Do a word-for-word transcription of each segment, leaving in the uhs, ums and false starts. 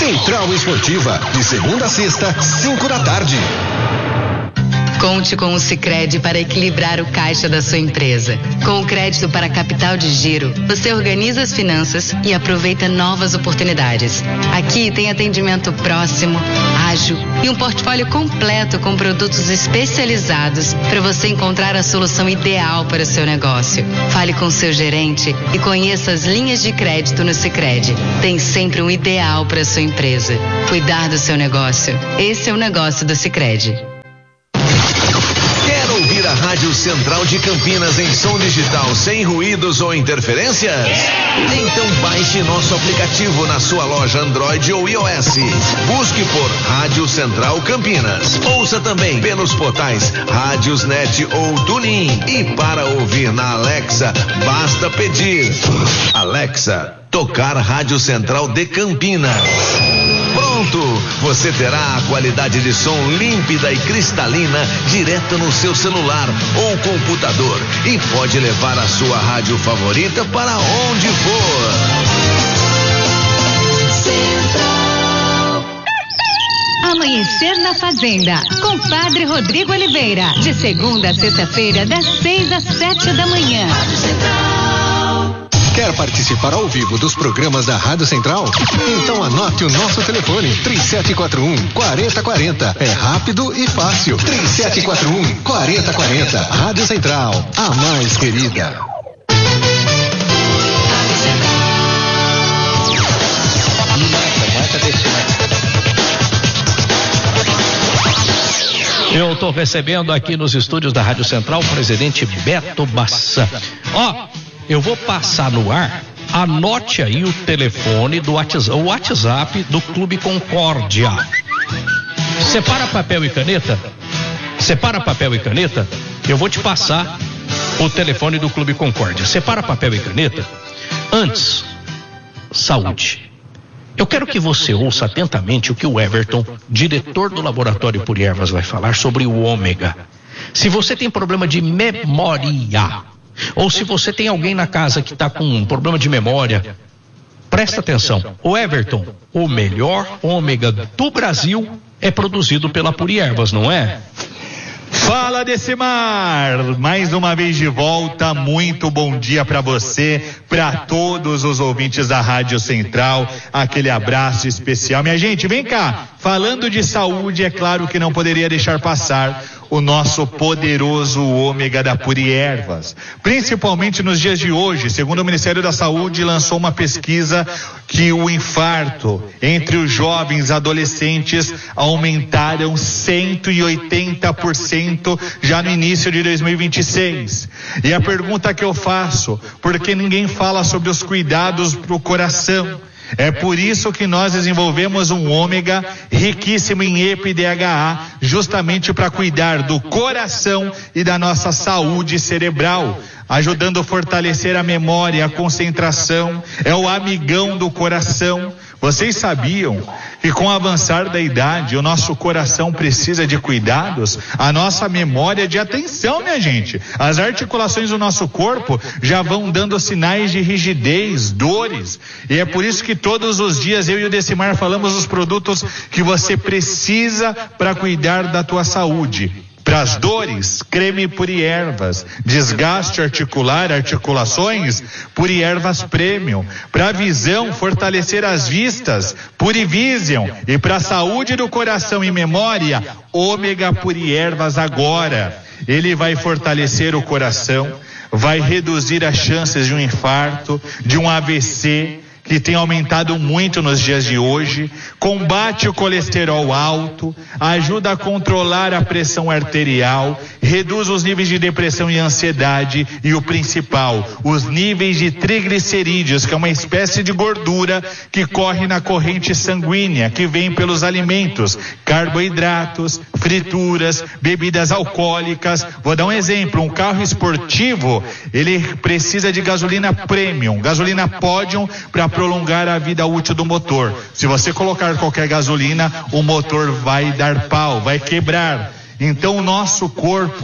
Central Esportiva, de segunda a sexta, cinco da tarde. Conte com o Sicredi para equilibrar o caixa da sua empresa. Com o crédito para capital de giro, você organiza as finanças e aproveita novas oportunidades. Aqui tem atendimento próximo, ágil e um portfólio completo com produtos especializados para você encontrar a solução ideal para o seu negócio. Fale com seu gerente e conheça as linhas de crédito no Sicredi. Tem sempre um ideal para a sua empresa. Cuidar do seu negócio. Esse é o negócio do Sicredi. Ouvir a Rádio Central de Campinas em som digital sem ruídos ou interferências? Então baixe nosso aplicativo na sua loja Android ou iOS. Busque por Rádio Central Campinas. Ouça também pelos portais Rádiosnet ou TuneIn. E para ouvir na Alexa, basta pedir: Alexa, tocar Rádio Central de Campinas. Pronto! Você terá a qualidade de som límpida e cristalina direto no seu celular ou computador e pode levar a sua rádio favorita para onde for. Central. Amanhecer na Fazenda, com Padre Rodrigo Oliveira, de segunda a sexta-feira, das seis às sete da manhã. Quer participar ao vivo dos programas da Rádio Central? Então anote o nosso telefone: três sete quatro um, quatro zero quatro zero. É rápido e fácil. três sete quatro um, quatro zero quatro zero. Rádio Central, a mais querida. Eu estou recebendo aqui nos estúdios da Rádio Central o presidente Beto Bassan. Ó, oh, eu vou passar no ar, anote aí o telefone do WhatsApp, o WhatsApp do Clube Concórdia. Separa papel e caneta, separa papel e caneta, eu vou te passar o telefone do Clube Concórdia. Separa papel e caneta. Antes, saúde. Eu quero que você ouça atentamente o que o Everton, diretor do Laboratório Puri Ervas, vai falar sobre o ômega. Se você tem problema de memória, ou se você tem alguém na casa que está com um problema de memória, presta atenção. O Everton, o melhor ômega do Brasil é produzido pela Puri Ervas, não é? Fala, Decimar, mais uma vez de volta, muito bom dia para você, para todos os ouvintes da Rádio Central, aquele abraço especial. Minha gente, vem cá, falando de saúde, é claro que não poderia deixar passar o nosso poderoso ômega da Puri Ervas, principalmente nos dias de hoje. Segundo o Ministério da Saúde, lançou uma pesquisa que o infarto entre os jovens adolescentes aumentaram cento e oitenta por cento já no início de dois mil e vinte e seis. E a pergunta que eu faço, por que ninguém fala sobre os cuidados para o coração? É por isso que nós desenvolvemos um ômega riquíssimo em E P A D H A, justamente para cuidar do coração e da nossa saúde cerebral, ajudando a fortalecer a memória, a concentração. É o amigão do coração. Vocês sabiam que com o avançar da idade o nosso coração precisa de cuidados? A nossa memória de atenção, minha gente. As articulações do nosso corpo já vão dando sinais de rigidez, dores. E é por isso que todos os dias eu e o Decimar falamos os produtos que você precisa para cuidar da tua saúde. Para as dores, creme Puri Ervas. Desgaste articular, articulações, Puri Ervas Premium. Para a visão, fortalecer as vistas, Puri Vision. E para a saúde do coração e memória, ômega Puri Ervas agora. Ele vai fortalecer o coração, vai reduzir as chances de um infarto, de um A V C, que tem aumentado muito nos dias de hoje, combate o colesterol alto, ajuda a controlar a pressão arterial, reduz os níveis de depressão e ansiedade e o principal, os níveis de triglicerídeos, que é uma espécie de gordura que corre na corrente sanguínea, que vem pelos alimentos, carboidratos, frituras, bebidas alcoólicas. Vou dar um exemplo, um carro esportivo, ele precisa de gasolina premium, gasolina Podium, para prolongar a vida útil do motor. Se você colocar qualquer gasolina, o motor vai dar pau, vai quebrar. Então o nosso corpo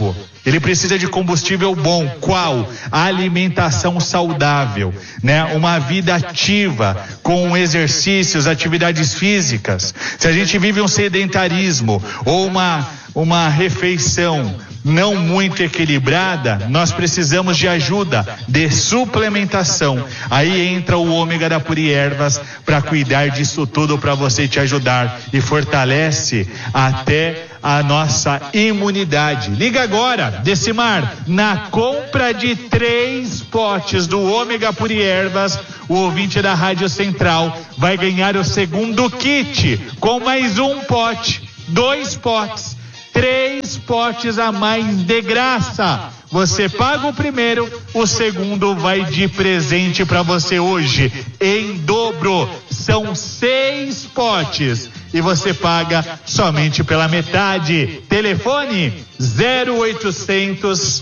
Ele precisa de combustível bom. Qual? A alimentação saudável, né? Uma vida ativa, com exercícios, atividades físicas. Se a gente vive um sedentarismo ou uma, uma refeição não muito equilibrada, nós precisamos de ajuda, de suplementação. Aí entra o ômega da Puri Ervas para cuidar disso tudo, para você te ajudar, e fortalece até a nossa imunidade. Liga agora, Decimar, na compra de três potes do ômega Puri Ervas, o ouvinte da Rádio Central vai ganhar o segundo kit com mais um pote, dois potes, três potes a mais de graça. Você paga o primeiro, o segundo vai de presente para você hoje, em dobro. São seis potes e você paga somente pela metade. Telefone zero oitocentos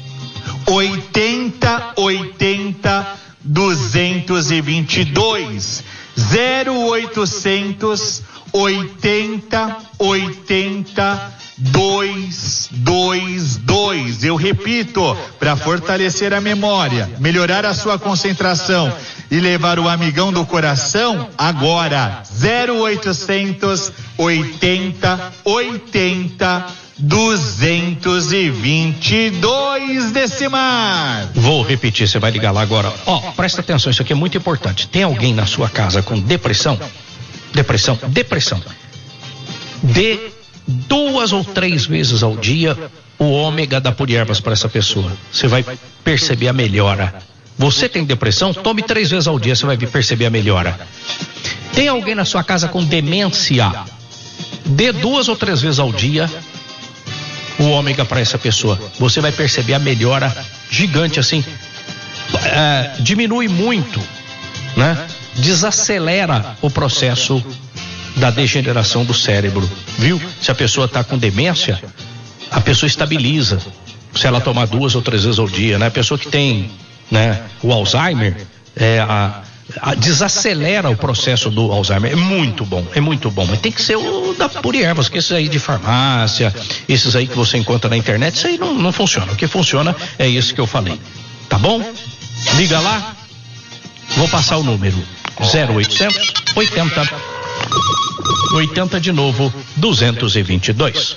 oitenta oitenta duzentos e vinte e dois. zero oitocentos oitenta oitenta dois dois dois. Eu repito, para fortalecer a memória, melhorar a sua concentração e levar o amigão do coração, agora zero oitocentos oitenta oitenta duzentos e vinte e dois. Decimar. Vou repetir, você vai ligar lá agora. Ó, oh, presta atenção, isso aqui é muito importante. Tem alguém na sua casa com depressão? Depressão, depressão. Dê duas ou três vezes ao dia o ômega da Puri Ervas para essa pessoa. Você vai perceber a melhora. Você tem depressão? Tome três vezes ao dia, você vai perceber a melhora. Tem alguém na sua casa com demência? Dê duas ou três vezes ao dia o ômega para essa pessoa. Você vai perceber a melhora gigante assim. É, diminui muito, né? Desacelera o processo da degeneração do cérebro, viu? Se a pessoa está com demência, a pessoa estabiliza se ela tomar duas ou três vezes ao dia, né? A pessoa que tem, né, o Alzheimer, é, a, a, desacelera o processo do Alzheimer. É muito bom, é muito bom, mas tem que ser o da Puri Ervas, que esses aí de farmácia, esses aí que você encontra na internet, isso aí não, não funciona. O que funciona é isso que eu falei, tá bom? Liga lá, vou passar o número zero oitocentos oitenta oitenta de novo duzentos e vinte e dois.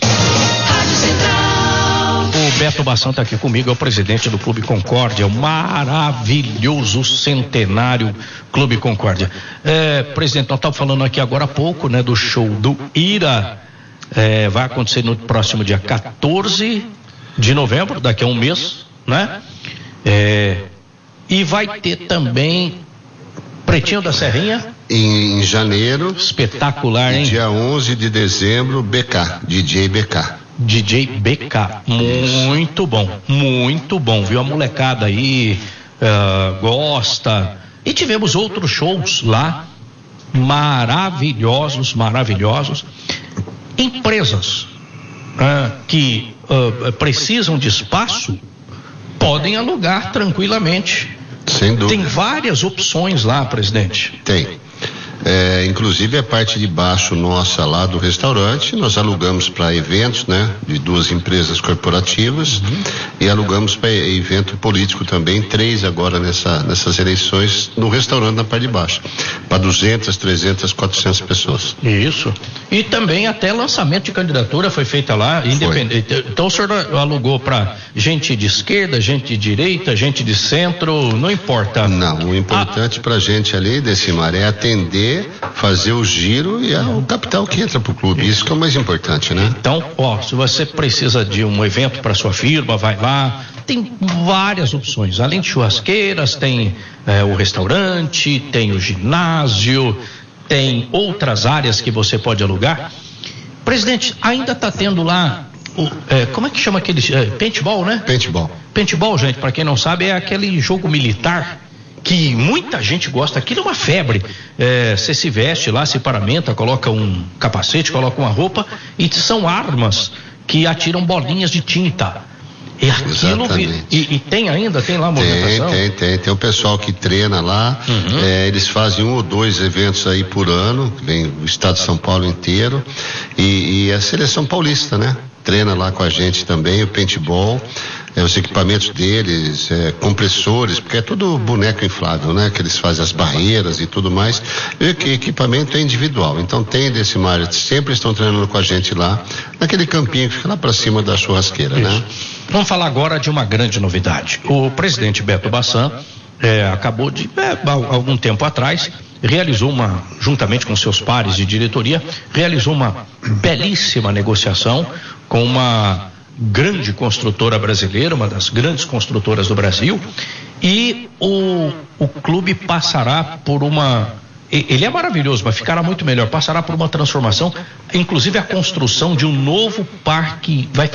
O Beto Bassan está aqui comigo, é o presidente do Clube Concórdia, o maravilhoso centenário Clube Concórdia. É, presidente, nós estávamos falando aqui agora há pouco, né, do show do Ira. É, vai acontecer no próximo dia quatorze de novembro, daqui a um mês, né? É, e vai ter também Pretinho da Serrinha. Em, em janeiro. Espetacular, hein? Dia onze de dezembro, B K, D J B K. D J B K, muito bom, muito bom, viu? A molecada aí uh, gosta. E tivemos outros shows lá, maravilhosos, maravilhosos. Empresas uh, que uh, precisam de espaço podem alugar tranquilamente. Sem dúvida. Tem várias opções lá, presidente. Tem. É, inclusive a parte de baixo nossa lá do restaurante, nós alugamos para eventos, né? De duas empresas corporativas, uhum. E alugamos para evento político também, três agora nessa, nessas eleições no restaurante na parte de baixo, para duzentas, trezentas, quatrocentas pessoas. Isso. E também até lançamento de candidatura foi feita lá, independente. Então o senhor alugou para gente de esquerda, gente de direita, gente de centro, não importa. Não, o importante ah. para a gente ali, Decimar, é atender, fazer o giro e é o capital que entra pro clube. Isso que é o mais importante, né? Então, ó, se você precisa de um evento para sua firma, vai lá. Tem várias opções. Além de churrasqueiras, tem é, o restaurante, tem o ginásio, tem outras áreas que você pode alugar. Presidente, ainda está tendo lá o, é, como é que chama aquele é, paintball, né? Paintball. Paintball, gente, para quem não sabe, é aquele jogo militar que muita gente gosta. Aquilo é uma febre. É, você se veste lá, se paramenta, coloca um capacete, coloca uma roupa e são armas que atiram bolinhas de tinta. E aquilo e, e tem ainda, tem lá a movimentação? Tem, tem, tem. Tem o pessoal que treina lá, uhum. é, eles fazem um ou dois eventos aí por ano, vem o estado de São Paulo inteiro, e, e a seleção paulista, né? treina lá com a gente também o paintball, é, os equipamentos deles, é, compressores, porque é tudo boneco inflável, né? Que eles fazem as barreiras e tudo mais. E que equipamento é individual. Então tem desse mar, sempre estão treinando com a gente lá, naquele campinho que fica lá para cima da churrasqueira, Isso. né? Vamos falar agora de uma grande novidade. O presidente Beto Bassan é, acabou de, é, algum tempo atrás, realizou uma, juntamente com seus pares de diretoria, realizou uma belíssima negociação com uma grande construtora brasileira, uma das grandes construtoras do Brasil, e o, o clube passará por uma, ele é maravilhoso, mas ficará muito melhor, passará por uma transformação, inclusive a construção de um novo parque, vai